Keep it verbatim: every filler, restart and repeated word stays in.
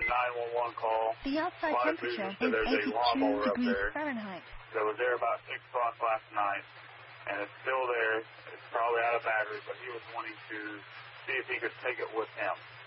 nine one one call. The outside Live temperature news, is there's a eighty-two lawnmower up degrees there Fahrenheit. that was there about six o'clock last night, and it's still there. It's probably out of battery, but he was wanting to see if he could take it with him.